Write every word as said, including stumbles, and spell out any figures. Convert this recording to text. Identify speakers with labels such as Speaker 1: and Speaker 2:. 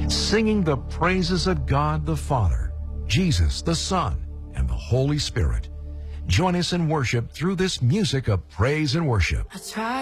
Speaker 1: singing the praises of God the Father, Jesus the Son, and the Holy Spirit. Join us in worship through this music of praise and worship.
Speaker 2: I try